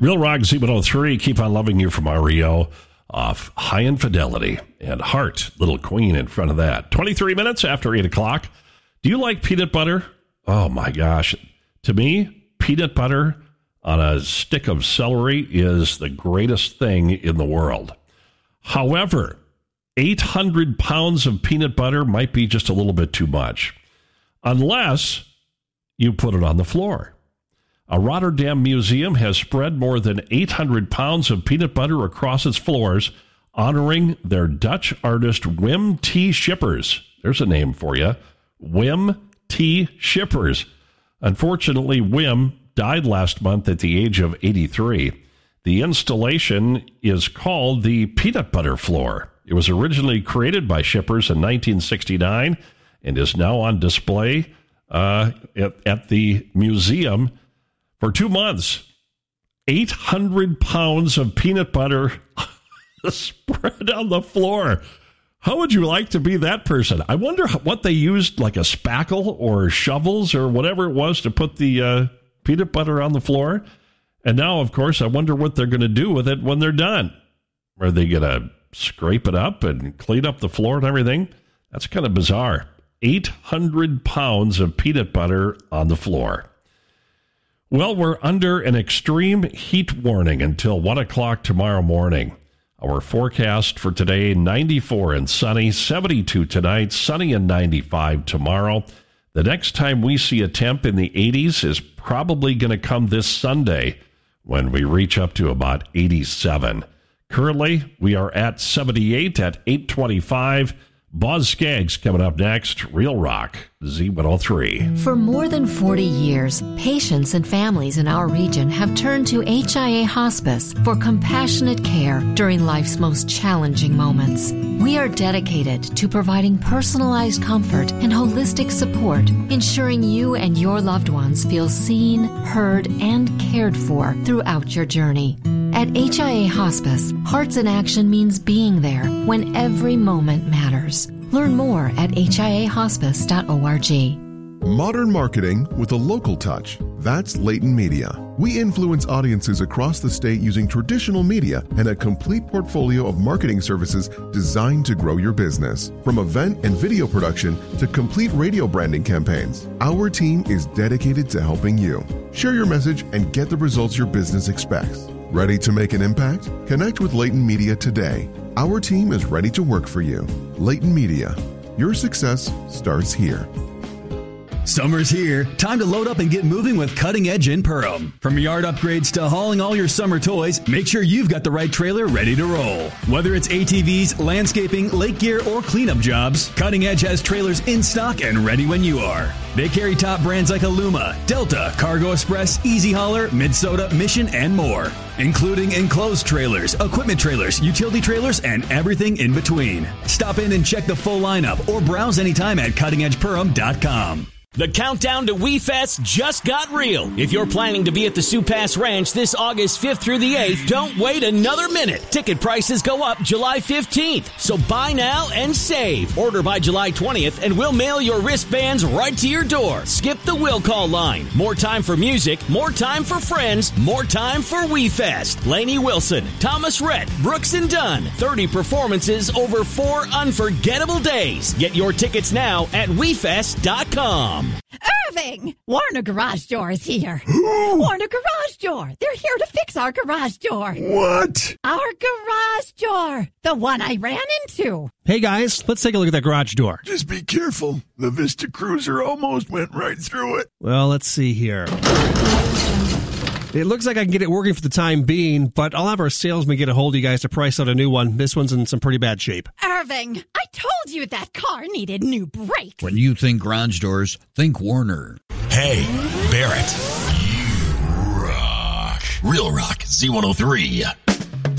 Real Rock Z103, Keep on Loving You from REO off High Infidelity and Heart, Little Queen in front of that. 23 minutes after 8 o'clock. Do you like peanut butter? Oh my gosh. To me, peanut butter on a stick of celery is the greatest thing in the world. However, 800 pounds of peanut butter might be just a little bit too much, unless you put it on the floor. A Rotterdam museum has spread more than 800 pounds of peanut butter across its floors, honoring their Dutch artist Wim T. Schippers. There's a name for you. Wim T. Schippers. Unfortunately, Wim died last month at the age of 83. The installation is called the Peanut Butter Floor. It was originally created by Schippers in 1969 and is now on display at the museum for 2 months. 800 pounds of peanut butter spread on the floor. How would you like to be that person? I wonder what they used, like a spackle or shovels or whatever it was to put the peanut butter on the floor. And now, of course, I wonder what they're going to do with it when they're done. Are they going to scrape it up and clean up the floor and everything? That's kind of bizarre. 800 pounds of peanut butter on the floor. Well, we're under an extreme heat warning until 1 o'clock tomorrow morning. Our forecast for today, 94 and sunny, 72 tonight, sunny and 95 tomorrow. The next time we see a temp in the 80s is probably going to come this Sunday when we reach up to about 87. Currently, we are at 78 at 8:25. Boz Skaggs coming up next. Real Rock, Z103. For more than 40 years, patients and families in our region have turned to HIA Hospice for compassionate care during life's most challenging moments. We are dedicated to providing personalized comfort and holistic support, ensuring you and your loved ones feel seen, heard, and cared for throughout your journey. At HIA Hospice, Hearts in Action means being there when every moment matters. Learn more at hiahospice.org. Modern marketing with a local touch. That's Leighton Media. We influence audiences across the state using traditional media and a complete portfolio of marketing services designed to grow your business. From event and video production to complete radio branding campaigns, our team is dedicated to helping you. Share your message and get the results your business expects. Ready to make an impact? Connect with Leighton Media today. Our team is ready to work for you. Leighton Media. Your success starts here. Summer's here. Time to load up and get moving with Cutting Edge in Perham. From yard upgrades to hauling all your summer toys, make sure you've got the right trailer ready to roll. Whether it's ATVs, landscaping, lake gear, or cleanup jobs, Cutting Edge has trailers in stock and ready when you are. They carry top brands like Aluma, Delta, Cargo Express, Easy Hauler, Minnesota, Mission, and more, including enclosed trailers, equipment trailers, utility trailers, and everything in between. Stop in and check the full lineup or browse anytime at cuttingedgeperham.com. The countdown to WeFest just got real. If you're planning to be at the Sioux Pass Ranch this August 5th through the 8th, don't wait another minute. Ticket prices go up July 15th, so buy now and save. Order by July 20th, and we'll mail your wristbands right to your door. Skip the will call line. More time for music, more time for friends, more time for WeFest. Lainey Wilson, Thomas Rhett, Brooks and Dunn. 30 performances over 4 unforgettable days. Get your tickets now at WeFest.com. Irving! Warner Garage Door is here. Warner Garage Door. They're here to fix our garage door. What? Our garage door. The one I ran into. Hey, guys, let's take a look at that garage door. Just be careful. The Vista Cruiser almost went right through it. Well, let's see here. It looks like I can get it working for the time being, but I'll have our salesman get a hold of you guys to price out a new one. This one's in some pretty bad shape. Irving, I told you that car needed new brakes. When you think garage doors, think Warner. Hey, Barrett. You rock. Real Rock, Z103.